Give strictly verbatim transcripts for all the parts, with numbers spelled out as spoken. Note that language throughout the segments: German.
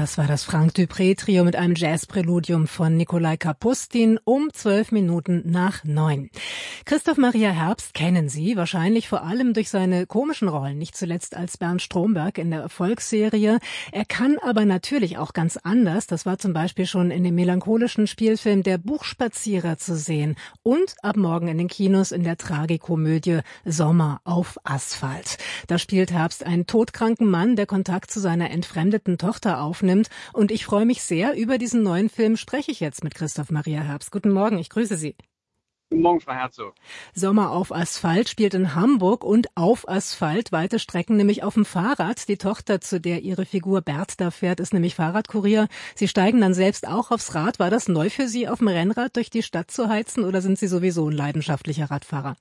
Das war das Frank Dupré-Trio mit einem Jazzpräludium von Nikolai Kapustin um zwölf Minuten nach neun. Christoph Maria Herbst kennen Sie wahrscheinlich vor allem durch seine komischen Rollen, nicht zuletzt als Bernd Stromberg in der Erfolgsserie. Er kann aber natürlich auch ganz anders. Das war zum Beispiel schon in dem melancholischen Spielfilm Der Buchspazierer zu sehen und ab morgen in den Kinos in der Tragikomödie Sommer auf Asphalt. Da spielt Herbst einen todkranken Mann, der Kontakt zu seiner entfremdeten Tochter aufnimmt. Und ich freue mich sehr, über diesen neuen Film spreche ich jetzt mit Christoph Maria Herbst. Guten Morgen, ich grüße Sie. Guten Morgen, Frau Herzog. Sommer auf Asphalt spielt in Hamburg und auf Asphalt, weite Strecken, nämlich auf dem Fahrrad. Die Tochter, zu der Ihre Figur Bert da fährt, ist nämlich Fahrradkurier. Sie steigen dann selbst auch aufs Rad. War das neu für Sie, auf dem Rennrad durch die Stadt zu heizen, oder sind Sie sowieso ein leidenschaftlicher Radfahrer?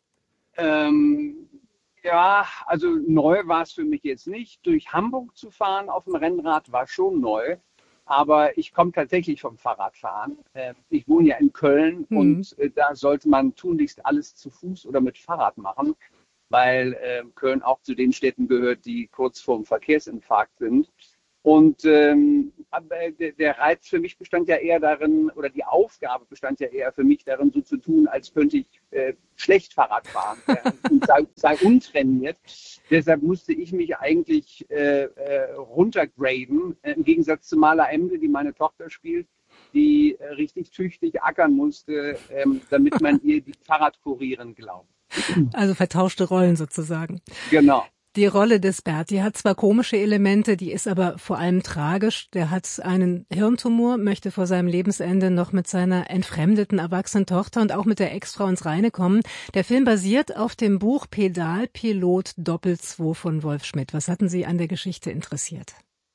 Ähm, ja, also neu war es für mich jetzt nicht. Durch Hamburg zu fahren auf dem Rennrad war schon neu. Aber ich komme tatsächlich vom Fahrradfahren. Äh, ich wohne ja in Köln mhm. und äh, da sollte man tunlichst alles zu Fuß oder mit Fahrrad machen, weil äh, Köln auch zu den Städten gehört, die kurz vorm Verkehrsinfarkt sind. Und ähm, aber der, der Reiz für mich bestand ja eher darin, oder die Aufgabe bestand ja eher für mich darin, so zu tun, als könnte ich äh, schlecht Fahrrad fahren äh, und sei, sei untrainiert. Deshalb musste ich mich eigentlich äh, äh, runtergraden, äh, im Gegensatz zu Mala Emde, die meine Tochter spielt, die äh, richtig tüchtig ackern musste, äh, damit man ihr die Fahrradkurierin glaubt. Also vertauschte Rollen sozusagen. Genau. Die Rolle des Bert, die hat zwar komische Elemente, die ist aber vor allem tragisch. Der hat einen Hirntumor, möchte vor seinem Lebensende noch mit seiner entfremdeten erwachsenen Tochter und auch mit der Ex-Frau ins Reine kommen. Der Film basiert auf dem Buch Pedalpilot Doppel zwei von Wolf Schmidt. Was hatten Sie an der Geschichte interessiert?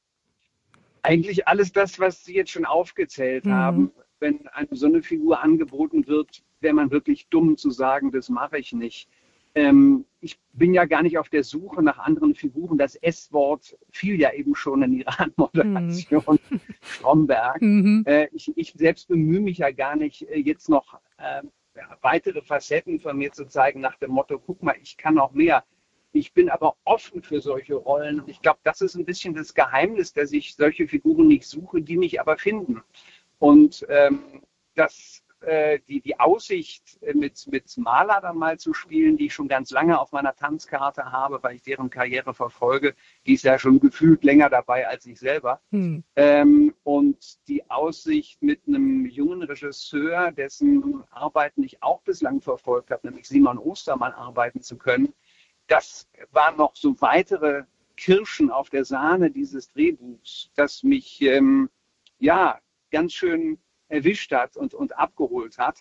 Eigentlich alles das, was Sie jetzt schon aufgezählt mhm. haben. Wenn eine so eine Figur angeboten wird, wäre man wirklich dumm zu sagen, das mache ich nicht. Ähm, ich bin ja gar nicht auf der Suche nach anderen Figuren. Das S-Wort fiel ja eben schon in Ihrer Anmoderation, mhm. Stromberg. Mhm. Äh, ich, ich selbst bemühe mich ja gar nicht, äh, jetzt noch äh, ja, weitere Facetten von mir zu zeigen, nach dem Motto, guck mal, ich kann noch mehr. Ich bin aber offen für solche Rollen. Und ich glaube, das ist ein bisschen das Geheimnis, dass ich solche Figuren nicht suche, die mich aber finden. Und ähm, das Die, die Aussicht, mit, mit Mala dann mal zu spielen, die ich schon ganz lange auf meiner Tanzkarte habe, weil ich deren Karriere verfolge, die ist ja schon gefühlt länger dabei als ich selber. Hm. Ähm, und die Aussicht mit einem jungen Regisseur, dessen Arbeiten ich auch bislang verfolgt habe, nämlich Simon Ostermann, arbeiten zu können, das waren noch so weitere Kirschen auf der Sahne dieses Drehbuchs, das mich ähm, ja ganz schön erwischt hat und, und abgeholt hat.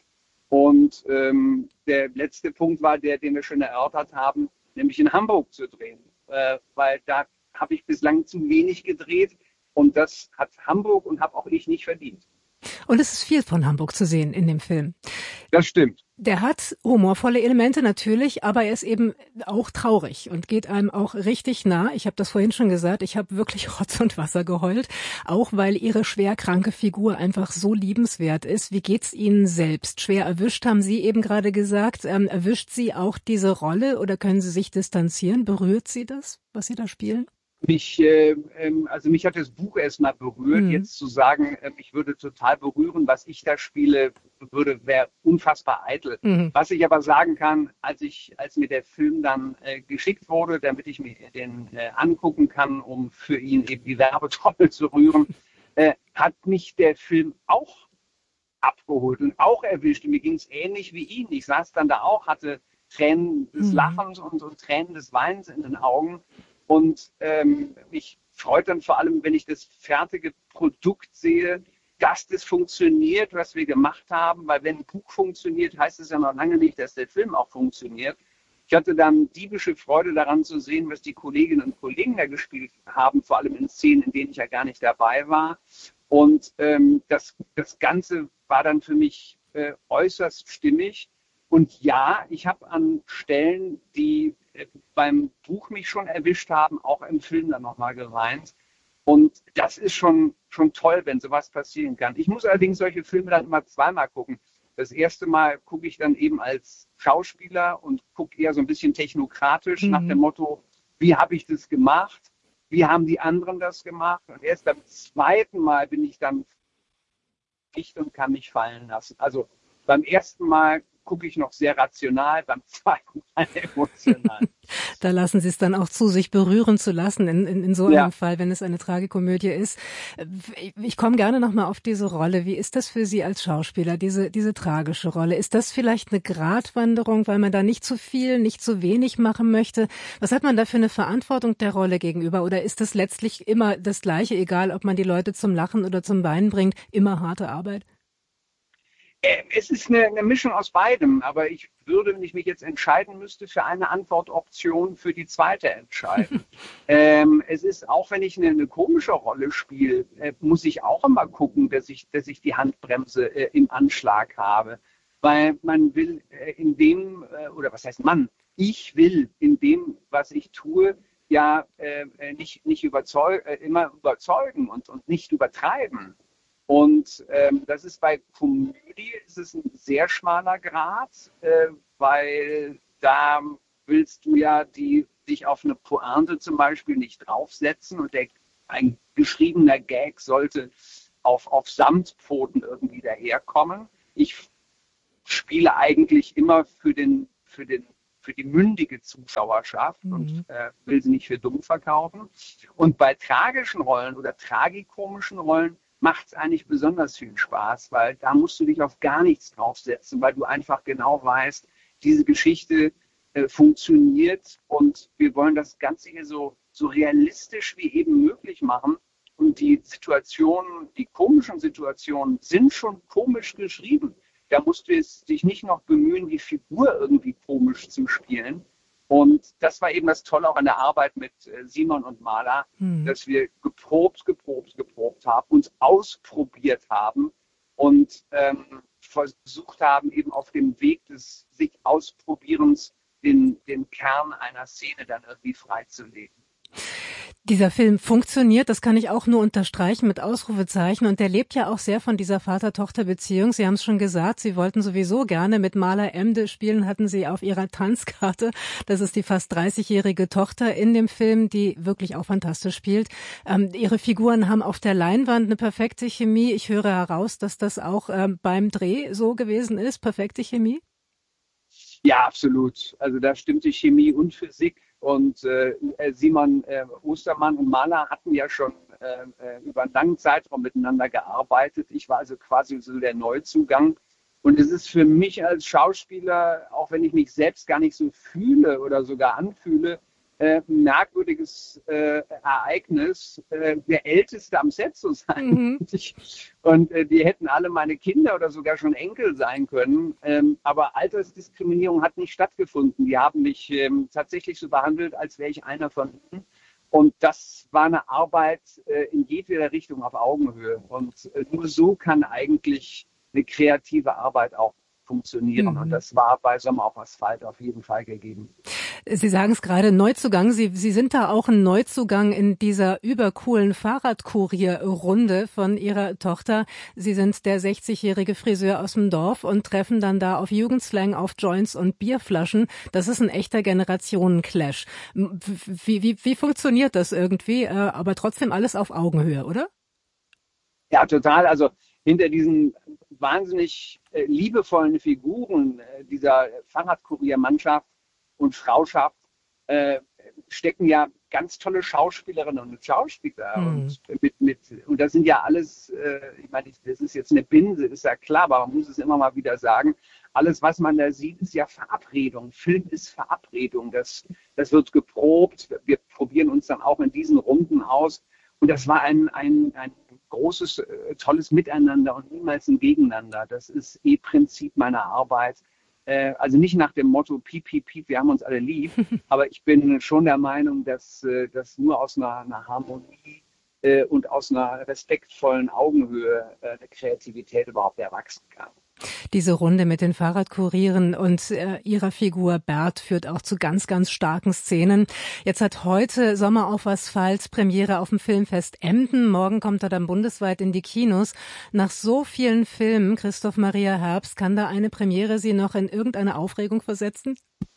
Und ähm, der letzte Punkt war der, den wir schon erörtert haben, nämlich in Hamburg zu drehen. Äh, weil da habe ich bislang zu wenig gedreht und das hat Hamburg und habe auch ich nicht verdient. Und es ist viel von Hamburg zu sehen in dem Film. Das stimmt. Der hat humorvolle Elemente natürlich, aber er ist eben auch traurig und geht einem auch richtig nah. Ich habe das vorhin schon gesagt, ich habe wirklich Rotz und Wasser geheult, auch weil Ihre schwerkranke Figur einfach so liebenswert ist. Wie geht's Ihnen selbst? Schwer erwischt, haben Sie eben gerade gesagt. Ähm, erwischt Sie auch diese Rolle oder können Sie sich distanzieren? Berührt Sie das, was Sie da spielen? Mich, äh, also mich hat das Buch erstmal berührt. Mhm. Jetzt zu sagen, äh, mich würde total berühren, was ich da spiele, würde wäre unfassbar eitel. Mhm. Was ich aber sagen kann, als ich, als mir der Film dann äh, geschickt wurde, damit ich mir den äh, angucken kann, um für ihn eben die Werbetrommel zu rühren, äh, hat mich der Film auch abgeholt und auch erwischt. Und mir ging es ähnlich wie Ihnen. Ich saß dann da auch, hatte Tränen des mhm. Lachens und, und Tränen des Weinens in den Augen. Und ähm, mich freut dann vor allem, wenn ich das fertige Produkt sehe, dass das funktioniert, was wir gemacht haben. Weil wenn ein Buch funktioniert, heißt es ja noch lange nicht, dass der Film auch funktioniert. Ich hatte dann diebische Freude daran zu sehen, was die Kolleginnen und Kollegen da gespielt haben, vor allem in Szenen, in denen ich ja gar nicht dabei war. Und ähm, das, das Ganze war dann für mich äh, äußerst stimmig. Und ja, ich habe an Stellen, die beim Buch mich schon erwischt haben, auch im Film dann nochmal geweint. Und das ist schon, schon toll, wenn sowas passieren kann. Ich muss allerdings solche Filme dann immer zweimal gucken. Das erste Mal gucke ich dann eben als Schauspieler und gucke eher so ein bisschen technokratisch mhm. nach dem Motto, wie habe ich das gemacht? wie haben die anderen das gemacht? Und erst beim zweiten Mal bin ich dann dicht und kann mich fallen lassen. Also beim ersten Mal gucke ich noch sehr rational, beim zweiten Mal emotional. Da lassen Sie es dann auch zu, sich berühren zu lassen in, in, in so einem Ja. Fall, wenn es eine Tragikomödie ist. Ich komme gerne nochmal auf diese Rolle. Wie ist das für Sie als Schauspieler, diese, diese tragische Rolle? Ist das vielleicht eine Gratwanderung, weil man da nicht zu viel, nicht zu wenig machen möchte? Was hat man da für eine Verantwortung der Rolle gegenüber? Oder ist das letztlich immer das Gleiche, egal ob man die Leute zum Lachen oder zum Weinen bringt, immer harte Arbeit? Es ist eine, eine Mischung aus beidem, aber ich würde, wenn ich mich jetzt entscheiden müsste, für eine Antwortoption für die zweite entscheiden. ähm, es ist, auch wenn ich eine, eine komische Rolle spiele, äh, muss ich auch immer gucken, dass ich, dass ich die Handbremse äh, im Anschlag habe. Weil man will äh, in dem, äh, oder was heißt man, ich will in dem, was ich tue, ja äh, nicht, nicht überzeug, äh, immer überzeugen und, und nicht übertreiben. Und ähm, das ist bei Komödie ist es ein sehr schmaler Grat, äh, weil da willst du ja die, dich auf eine Pointe zum Beispiel nicht draufsetzen und der, ein geschriebener Gag sollte auf, auf Samtpfoten irgendwie daherkommen. Ich spiele eigentlich immer für, den, für, den, für die mündige Zuschauerschaft mhm. und äh, will sie nicht für dumm verkaufen. Und bei tragischen Rollen oder tragikomischen Rollen macht es eigentlich besonders viel Spaß, weil da musst du dich auf gar nichts draufsetzen, weil du einfach genau weißt, diese Geschichte äh, funktioniert und wir wollen das Ganze hier so, so realistisch wie eben möglich machen. Und die Situationen, die komischen Situationen sind schon komisch geschrieben. Da musst du jetzt dich nicht noch bemühen, die Figur irgendwie komisch zu spielen. Und das war eben das Tolle auch an der Arbeit mit Simon und Mala, hm. dass wir geprobt, geprobt, geprobt haben, uns ausprobiert haben und ähm, versucht haben, eben auf dem Weg des sich Ausprobierens den, den Kern einer Szene dann irgendwie freizulegen. Dieser Film funktioniert, das kann ich auch nur unterstreichen mit Ausrufezeichen und der lebt ja auch sehr von dieser Vater-Tochter-Beziehung. Sie haben es schon gesagt, Sie wollten sowieso gerne mit Mala Emde spielen, hatten Sie auf Ihrer Tanzkarte. Das ist die fast dreißigjährige Tochter in dem Film, die wirklich auch fantastisch spielt. Ähm, ihre Figuren haben auf der Leinwand eine perfekte Chemie. Ich höre heraus, dass das auch ähm, beim Dreh so gewesen ist, perfekte Chemie? Ja, absolut. Also da stimmt die Chemie und Physik. Und äh, Simon äh, Ostermann und Mala hatten ja schon äh, über einen langen Zeitraum miteinander gearbeitet. Ich war also quasi so der Neuzugang. Und es ist für mich als Schauspieler, auch wenn ich mich selbst gar nicht so fühle oder sogar anfühle, äh, ein merkwürdiges äh, Ereignis, äh, der Älteste am Set zu sein. Mhm. Und äh, die hätten alle meine Kinder oder sogar schon Enkel sein können. Ähm, aber Altersdiskriminierung hat nicht stattgefunden. Die haben mich ähm, tatsächlich so behandelt, als wäre ich einer von ihnen. Und das war eine Arbeit äh, in jedweder Richtung auf Augenhöhe. Und äh, nur so kann eigentlich eine kreative Arbeit auch funktionieren. Mhm. Und das war bei Sommer auf Asphalt auf jeden Fall gegeben. Sie sagen es gerade, Neuzugang. Sie, Sie sind da auch ein Neuzugang in dieser übercoolen Fahrradkurier-Runde von Ihrer Tochter. Sie sind der sechzigjährige Friseur aus dem Dorf und treffen dann da auf Jugendslang auf Joints und Bierflaschen. Das ist ein echter Generationenclash. Wie, wie, wie funktioniert das irgendwie? Aber trotzdem alles auf Augenhöhe, oder? Ja, total. Also hinter diesen wahnsinnig äh, liebevollen Figuren äh, dieser Fahrradkuriermannschaft und Frauschaft äh, stecken ja ganz tolle Schauspielerinnen und Schauspieler. Hm. Und, mit, mit, und das sind ja alles, äh, ich meine, das ist jetzt eine Binse, ist ja klar, aber man muss es immer mal wieder sagen. Alles, was man da sieht, ist ja Verabredung. Film ist Verabredung. Das, das wird geprobt. Wir probieren uns dann auch in diesen Runden aus. Und das war ein, ein, ein großes, äh, tolles Miteinander und niemals ein Gegeneinander. Das ist eh Prinzip meiner Arbeit. Äh, also nicht nach dem Motto, piep, piep, piep, wir haben uns alle lieb. Aber ich bin schon der Meinung, dass äh, das nur aus einer, einer Harmonie äh, und aus einer respektvollen Augenhöhe äh, eine Kreativität überhaupt erwachsen kann. Diese Runde mit den Fahrradkurieren und äh, ihrer Figur Bert führt auch zu ganz, ganz starken Szenen. Jetzt hat heute Sommer auf Asphalt Premiere auf dem Filmfest Emden. Morgen kommt er dann bundesweit in die Kinos. Nach so vielen Filmen, Christoph Maria Herbst, kann da eine Premiere Sie noch in irgendeine Aufregung versetzen?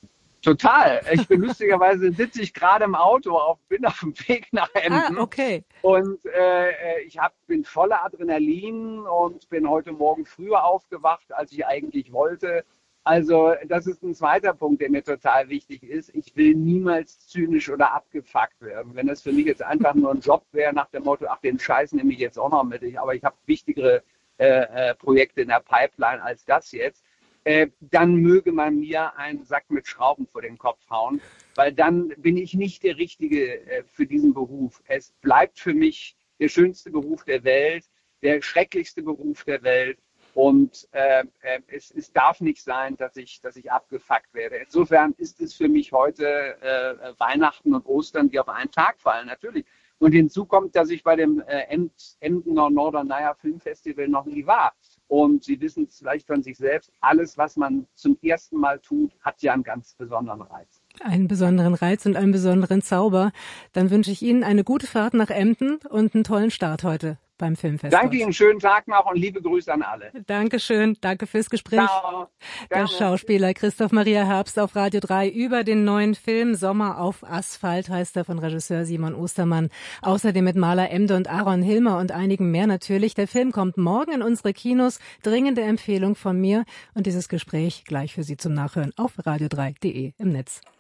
Total. Ich bin lustigerweise sitze ich gerade im Auto, auf, bin auf dem Weg nach Emden. Ah, okay. Und äh, ich hab, bin voller Adrenalin und bin heute Morgen früher aufgewacht, als ich eigentlich wollte. Also das ist ein zweiter Punkt, der mir total wichtig ist. Ich will niemals zynisch oder abgefuckt werden. Wenn das für mich jetzt einfach nur ein Job wäre, nach dem Motto, ach, den Scheiß nehme ich jetzt auch noch mit. Ich, aber ich habe wichtigere äh, äh, Projekte in der Pipeline als das jetzt. Äh, dann möge man mir einen Sack mit Schrauben vor den Kopf hauen, weil dann bin ich nicht der Richtige äh, für diesen Beruf. Es bleibt für mich der schönste Beruf der Welt, der schrecklichste Beruf der Welt und äh, äh, es, es darf nicht sein, dass ich, dass ich abgefuckt werde. Insofern ist es für mich heute äh, Weihnachten und Ostern, die auf einen Tag fallen, natürlich. Und hinzu kommt, dass ich bei dem äh, Emdener Norderney Filmfestival noch nie war. Und Sie wissen es vielleicht von sich selbst, alles, was man zum ersten Mal tut, hat ja einen ganz besonderen Reiz. Einen besonderen Reiz und einen besonderen Zauber. Dann wünsche ich Ihnen eine gute Fahrt nach Emden und einen tollen Start heute beim Filmfest. Danke Ihnen, schönen Tag noch und liebe Grüße an alle. Dankeschön, danke fürs Gespräch. Ciao. Der Schauspieler Christoph Maria Herbst auf Radio drei über den neuen Film Sommer auf Asphalt, heißt er, von Regisseur Simon Ostermann. Außerdem mit Maler Emde und Aaron Hilmer und einigen mehr natürlich. Der Film kommt morgen in unsere Kinos. Dringende Empfehlung von mir und dieses Gespräch gleich für Sie zum Nachhören auf radio drei punkt de im Netz.